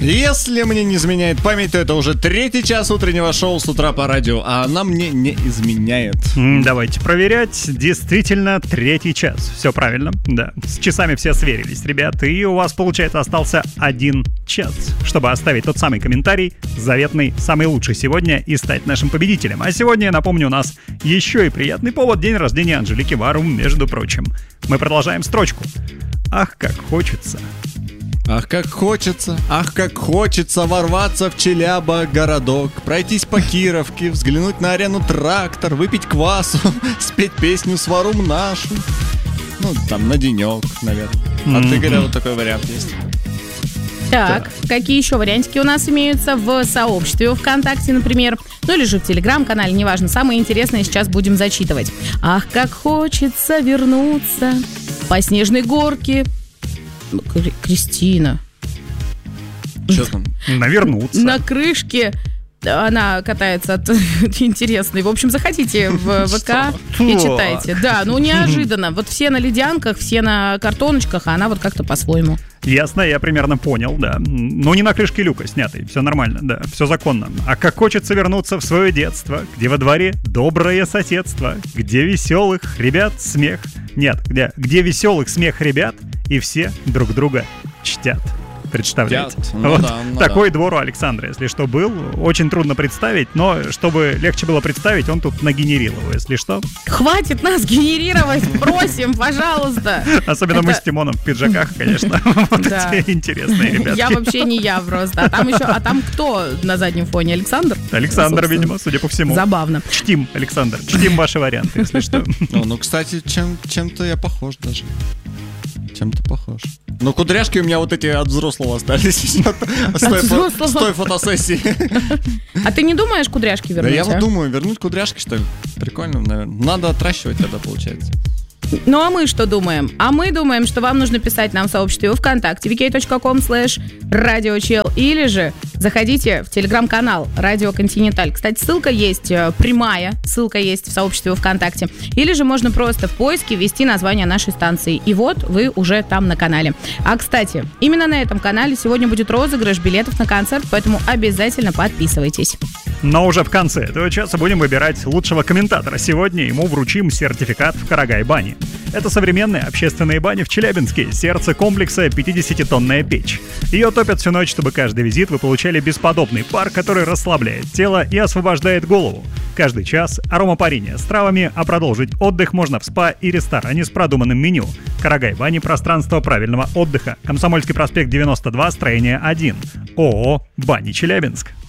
Если мне не изменяет память, то это уже 3-й час утреннего шоу с утра по радио, а она мне не изменяет. Давайте проверять. Действительно, 3-й час. Все правильно, да. С часами все сверились, ребят. И у вас, получается, остался 1 час, чтобы оставить тот самый комментарий, заветный, самый лучший сегодня, и стать нашим победителем. А сегодня, я напомню, у нас еще и приятный повод — день рождения Анжелики Варум, между прочим. Мы продолжаем строчку. Ах, как хочется. Ах, как хочется ворваться в Челябо-городок, пройтись по Кировке, взглянуть на арену «Трактор», выпить квасу, спеть песню с Варум нашу. Ну, там, на денек, наверное. От Игоря вот такой вариант есть. Так, какие еще вариантики у нас имеются в сообществе ВКонтакте, например, ну или же в Телеграм-канале, неважно. Самое интересное сейчас будем зачитывать. Ах, как хочется вернуться по снежной горке. Кристина. Что там? Навернуться. На крышке она катается от интересной. В общем, заходите в ВК и читайте. Да, ну неожиданно. Вот все на ледянках, все на картоночках, а она вот как-то по-своему. Ясно, я примерно понял, да. Но не на крышке люка снятый, все нормально, да, все законно. А как хочется вернуться в свое детство, где во дворе доброе соседство, где веселых ребят смех. Нет, где веселых смех ребят, и все друг друга чтят. Представляете? Вот такой двор у Александра, если что, был. Очень трудно представить, но чтобы легче было представить, он тут нагенерировал, если что. Хватит нас генерировать, просим, пожалуйста. Особенно мы с Тимоном в пиджаках, конечно. Вот эти интересные ребятки. Я вообще не я просто. А там кто на заднем фоне? Александр? Александр, видимо, судя по всему. Забавно. Чтим, Александр, чтим ваши варианты, если что. Ну, кстати, чем-то я похож даже. Чем-то похож. Но кудряшки у меня вот эти от взрослого остались с той фотосессии. А ты не думаешь кудряшки вернуть? Да я вот думаю, вернуть кудряшки, что ли? Прикольно, наверное. Надо отращивать тогда, получается. Ну а мы что думаем? А мы думаем, что вам нужно писать нам в сообществе ВКонтакте vk.com/radiochel, или же заходите в телеграм-канал Радио Континенталь. Кстати, ссылка есть прямая, ссылка есть в сообществе ВКонтакте. Или же можно просто в поиске ввести название нашей станции. И вот вы уже там на канале. А, кстати, именно на этом канале сегодня будет розыгрыш билетов на концерт, поэтому обязательно подписывайтесь. Но уже в конце этого часа будем выбирать лучшего комментатора. Сегодня ему вручим сертификат в Карагай-бане. Это современная общественная баня в Челябинске, сердце комплекса 50-тонная печь. Ее топят всю ночь, чтобы каждый визит вы получали бесподобный пар, который расслабляет тело и освобождает голову. Каждый час аромапарение с травами, а продолжить отдых можно в спа и ресторане с продуманным меню. Карагай-бани — пространство правильного отдыха. Комсомольский проспект 92, строение 1. ООО «Бани Челябинск».